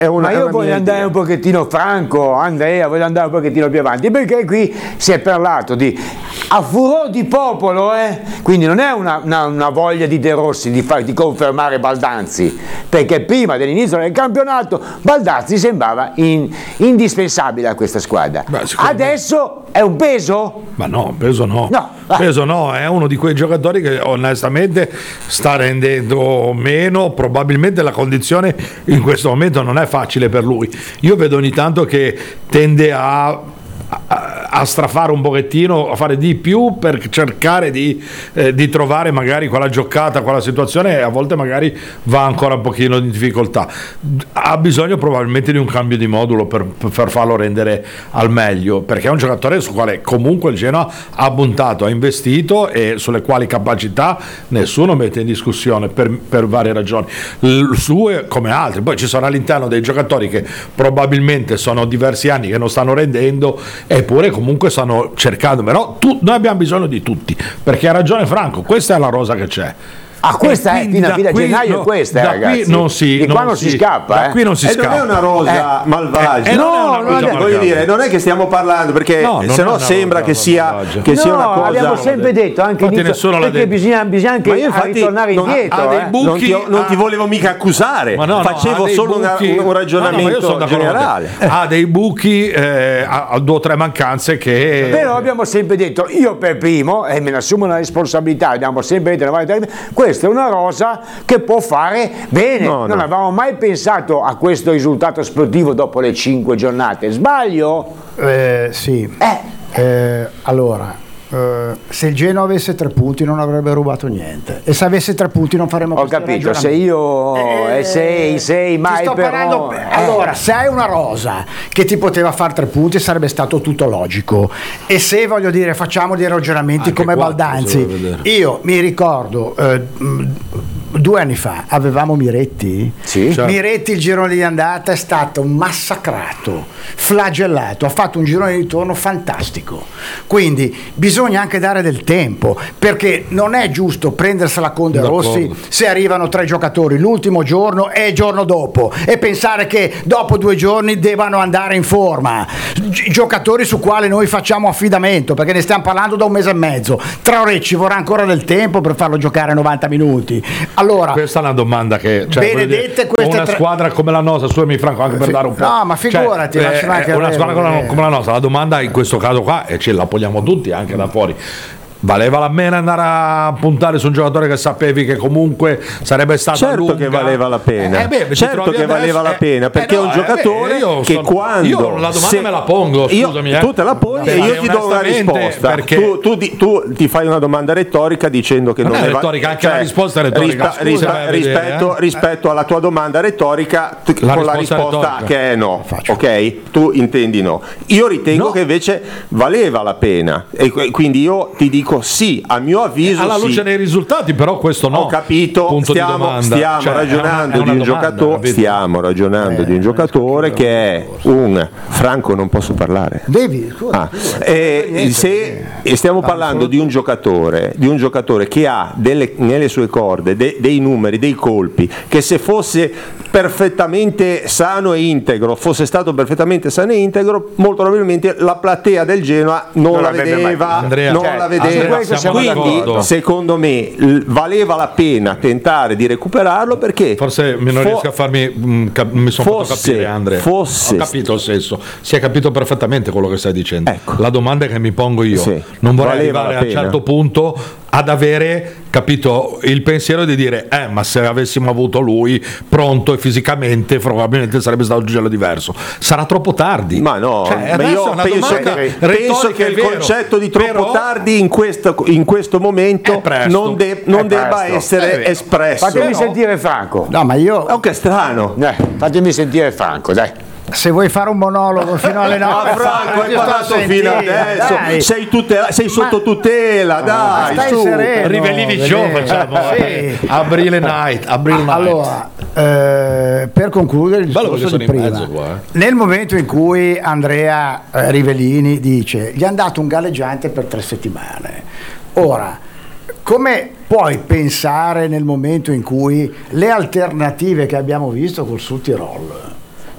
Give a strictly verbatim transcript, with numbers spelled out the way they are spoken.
È una, Ma io voglio andare idea. un pochettino franco, Andrea, voglio andare un pochettino più avanti, perché qui si è parlato di a furor di popolo, eh? Quindi non è una, una, una voglia di De Rossi di, far, di confermare Baldanzi, perché prima dell'inizio del campionato Baldanzi sembrava in, indispensabile a questa squadra. Beh, adesso me... è un peso? Ma no, peso no. no. Peso no, è uno di quei giocatori che onestamente sta rendendo meno, probabilmente la condizione in questo momento non è facile per lui. Io vedo ogni tanto che tende a, a, a strafare un pochettino, a fare di più per cercare di, eh, di trovare magari quella giocata, quella situazione, e a volte magari va ancora un pochino in difficoltà. Ha bisogno probabilmente di un cambio di modulo per, per farlo rendere al meglio, perché è un giocatore su quale comunque il Genoa ha puntato, ha investito e sulle quali capacità nessuno mette in discussione per, per varie ragioni, le sue come altre. Poi ci sono all'interno dei giocatori che probabilmente sono diversi anni che non stanno rendendo, eppure comunque stanno cercando, però tu, noi abbiamo bisogno di tutti, perché ha ragione Franco, questa è la rosa che c'è. Ah, questa è fino a fine gennaio, no, questa da ragazzi. Qui non si, di qua non non si, si scappa, da eh. qui non si e scappa. non è una rosa eh, malvagia. Eh, no, no, non è, voglio dire, non è che stiamo parlando, perché no, se no sembra che sia che sia no, una cosa. Abbiamo sempre detto anche inizio, perché bisogna, bisogna anche infatti, ritornare non, indietro. ha eh. dei buchi, non, ti, non ti volevo mica accusare, ma no, facevo no, solo una, un ragionamento no, generale. Ha dei buchi, eh, ha due o tre mancanze che. Però abbiamo sempre detto, io per primo, e me ne assumo una responsabilità, abbiamo sempre detto, questa è una rosa che può fare bene, no, non no. avevamo mai pensato a questo risultato sportivo dopo le cinque giornate, sbaglio? Eh, sì, eh. Eh, allora eh, se il Genoa avesse tre punti non avrebbe rubato niente, e se avesse tre punti non faremmo ho capito, se io eh, e sei, sei mai sto però parlando, eh. allora se hai una rosa che ti poteva fare tre punti sarebbe stato tutto logico, e se voglio dire facciamo dei ragionamenti anche come quattro, Baldanzi, io mi ricordo eh, due anni fa avevamo Miretti, sì, certo. Miretti il girone di andata è stato massacrato, flagellato, ha fatto un girone di ritorno fantastico, quindi bisogna anche dare del tempo, perché non è giusto prendersela con De Rossi se arrivano tre giocatori l'ultimo giorno e il giorno dopo e pensare che dopo due giorni debbano andare in forma, giocatori su quali noi facciamo affidamento, perché ne stiamo parlando da un mese e mezzo. Traoré ci vorrà ancora del tempo per farlo giocare novanta minuti. Allora, questa è una domanda che, cioè, benedette dire, una tre... squadra come la nostra, scusami Franco, anche per dare un po'. No, ma figurati, cioè, ma eh, una squadra come la, come la nostra, la domanda in questo caso qua, e ce la vogliamo tutti anche da fuori, valeva la pena andare a puntare su un giocatore che sapevi che comunque sarebbe stato certo lunga? che valeva la pena, eh, beh, certo che valeva adesso, la pena, perché eh, no, è un giocatore eh, beh, che sono, quando io la domanda se, me la pongo, scusami, io, eh. tu te la poni e io ti do una risposta, perché tu, tu, tu, tu ti fai una domanda retorica dicendo che non, non è retorica, anche cioè, la risposta è retorica, rispa, rispa, rispetto, vedere, eh? rispetto alla tua domanda retorica t- la con la risposta retorica. Che è no, Faccio. Ok? Tu intendi no, io ritengo no. che invece valeva la pena, e quindi io ti dico sì, a mio avviso alla sì. luce dei risultati, però questo no. Ho capito, punto stiamo, di stiamo cioè, ragionando è una, è una di un domanda, giocatore, stiamo ragionando eh, di un giocatore che è un Franco, non posso parlare. Devi, scusa, ah, eh, se stiamo parlando di un giocatore, di un giocatore che ha delle, nelle sue corde de, dei numeri, dei colpi, che se fosse perfettamente sano e integro, fosse stato perfettamente sano e integro, molto probabilmente la platea del Genoa non, non la vedeva, Andrea, non cioè, la vedeva. Andrea, quindi secondo me l- valeva la pena tentare di recuperarlo, perché forse non fo- riesco a farmi mh, cap- mi sono fatto capire, Andrea. Fosse, ho capito il senso, si è capito perfettamente quello che stai dicendo. Ecco. La domanda che mi pongo io, sì. non vorrei valeva arrivare a un certo punto ad avere capito il pensiero di dire eh ma se avessimo avuto lui pronto e fisicamente probabilmente sarebbe stato un gelo diverso. Sarà troppo tardi, ma no, cioè, ma io penso che, penso che il concetto di troppo però, tardi in questo, in questo momento presto, non, de- non debba presto. essere espresso. Fatemi no. sentire Franco. No, ma io oh, che strano, eh, fatemi sentire Franco, dai. Se vuoi fare un monologo fino alle nove, ma Franco, hai parlato fino adesso, dai. sei, tutela, sei sotto ma, tutela, dai, stai su. sereno, Rivellini show facciamo, sì. Aprile night, April night. Allora, eh, per concludere il discorso di prima, qua, eh. nel momento in cui Andrea eh, Rivellini dice gli hanno dato un galleggiante per tre settimane, ora come puoi pensare nel momento in cui le alternative che abbiamo visto col Sud Tirol